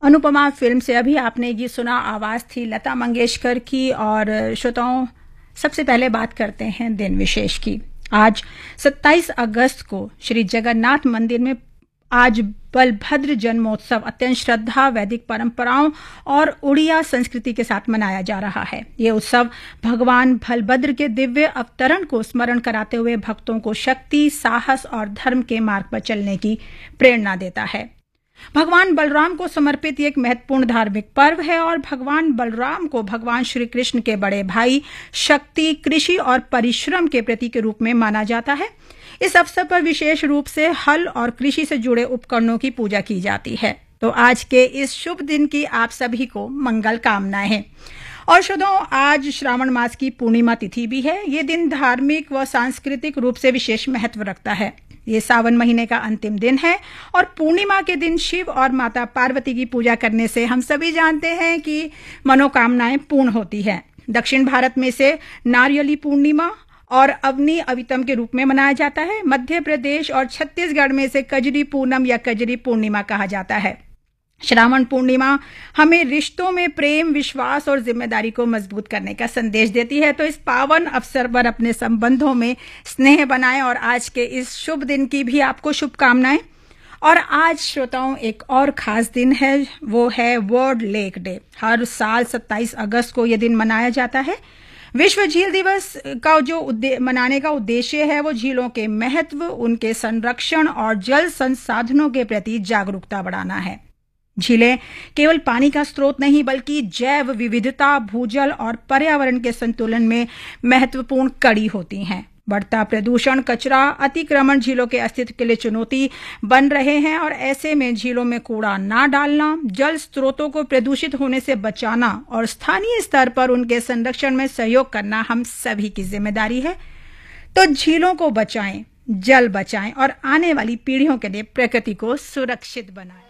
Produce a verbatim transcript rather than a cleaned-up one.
Anupama film से अभी आपने ये सुना, आवाज थी लता मंगेशकर की। और श्रोताओं, सबसे पहले बात करते हैं दिन विशेष की। आज सत्ताईस अगस्त को श्री जगन्नाथ मंदिर में आज बलभद्र जन्मोत्सव अत्यंत श्रद्धा, वैदिक परंपराओं और उड़िया संस्कृति के साथ मनाया जा रहा है। ये उत्सव भगवान बलभद्र के दिव्य अवतरण को स्मरण कराते हुए भक्तों को शक्ति, साहस और धर्म के मार्ग पर चलने की प्रेरणा देता है। भगवान बलराम को समर्पित एक महत्वपूर्ण धार्मिक पर्व है और भगवान बलराम को भगवान श्री कृष्ण के बड़े भाई, शक्ति, कृषि और परिश्रम के प्रतीक के रूप में माना जाता है। इस अवसर पर विशेष रूप से हल और कृषि से जुड़े उपकरणों की पूजा की जाती है। तो आज के इस शुभ दिन की आप सभी को मंगल कामनाएं हैं। और श्रोताओं, आज श्रावण मास की पूर्णिमा तिथि भी है। ये दिन धार्मिक व सांस्कृतिक रूप से विशेष महत्व रखता है। ये सावन महीने का अंतिम दिन है और पूर्णिमा के दिन शिव और माता पार्वती की पूजा करने से हम सभी जानते हैं कि मनोकामनाएं पूर्ण होती हैं। दक्षिण भारत में से नारियली पूर्णिमा और अवनी अवितम के रूप में मनाया जाता है। मध्य प्रदेश और छत्तीसगढ़ में से कजरी पूनम या कजरी पूर्णिमा कहा जाता है। श्रावण पूर्णिमा हमें रिश्तों में प्रेम, विश्वास और जिम्मेदारी को मजबूत करने का संदेश देती है। तो इस पावन अवसर पर अपने संबंधों में स्नेह बनाएं और आज के इस शुभ दिन की भी आपको शुभकामनाएं। और आज श्रोताओं, एक और खास दिन है, वो है वर्ल्ड लेक डे। हर साल सत्ताईस अगस्त को यह दिन मनाया जाता है। विश्व झील दिवस का जो मनाने का उद्देश्य है वो झीलों के महत्व, उनके संरक्षण और जल संसाधनों के प्रति जागरूकता बढ़ाना है। झीलें केवल पानी का स्रोत नहीं बल्कि जैव विविधता, भूजल और पर्यावरण के संतुलन में महत्वपूर्ण कड़ी होती हैं। बढ़ता प्रदूषण, कचरा, अतिक्रमण झीलों के अस्तित्व के लिए चुनौती बन रहे हैं और ऐसे में झीलों में कूड़ा ना डालना, जल स्रोतों को प्रदूषित होने से बचाना और स्थानीय स्तर पर उनके संरक्षण में सहयोग करना हम सभी की जिम्मेदारी है। तो झीलों को बचाएं, जल बचाएं और आने वाली पीढ़ियों के लिए प्रकृति को सुरक्षित बनाएं।